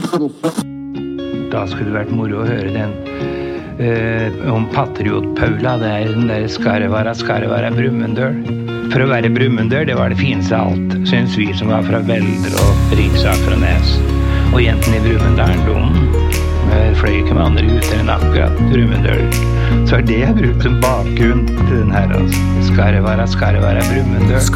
Da skulle det vært moro å høre den om Patriot-Paula, det den der Skarvara Brumunddøl. For å være Brumunddøl, det var det fineste av alt, synes vi som var fra Veldre og Riksaker og Nes. Og jentene i Brumunddølen, de fløy ikke med andre ute enn akkurat Brumunddøl. Så det jeg brukt som bakgrunn til den her, altså. Skarvara Brumunddøl.